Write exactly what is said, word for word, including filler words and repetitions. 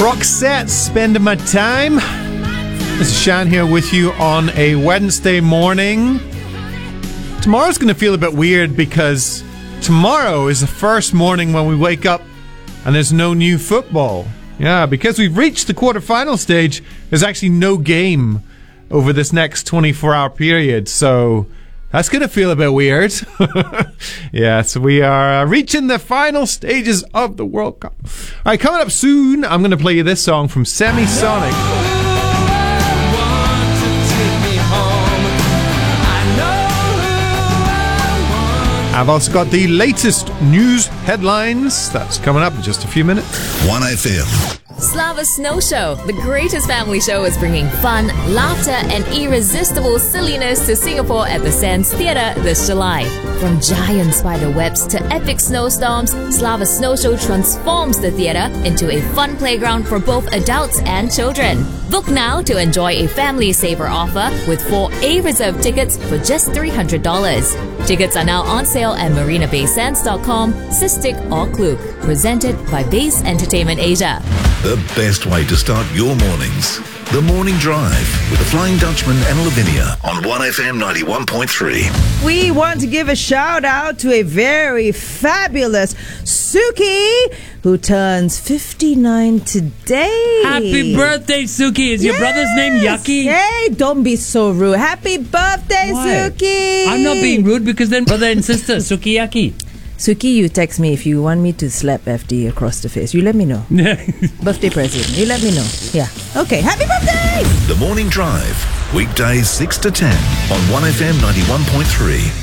Roxette, Spending My Time. This is Shan here with you on a Wednesday morning. Tomorrow's going to feel a bit weird because tomorrow is the first morning when we wake up and there's no new football. Yeah, because we've reached the quarterfinal stage, there's actually no game over this next twenty-four hour period. So that's going to feel a bit weird. Yeah, so we are uh, reaching the final stages of the World Cup. All right, coming up soon, I'm going to play you this song from Semisonic. I've also got the latest news headlines. That's coming up in just a few minutes. one F M. Slava Snow Show, the greatest family show, is bringing fun, laughter, and irresistible silliness to Singapore at the Sands Theatre this July. From giant spider webs to epic snowstorms, Slava Snow Show transforms the theatre into a fun playground for both adults and children. Book now to enjoy a family saver offer with four A-reserve tickets for just three hundred dollars. Tickets are now on sale at marina bay sands dot com, Sistik or Klook. Presented by Base Entertainment Asia. The best way to start your mornings. The Morning Drive with the Flying Dutchman and Lavinia on one F M ninety-one point three. We want to give a shout out to a very fabulous Suki who turns fifty-nine today. Happy birthday, Suki. Is your Yes! brother's name Yucky? Hey, don't be so rude. Happy birthday, Why? Suki. I'm not being rude because then brother and sister, Sukiyaki. Suki, you text me if you want me to slap F D across the face. You let me know. Birthday present. You let me know. Yeah. Okay. Happy birthday! The Morning Drive. Weekdays six to ten on one F M ninety-one point three.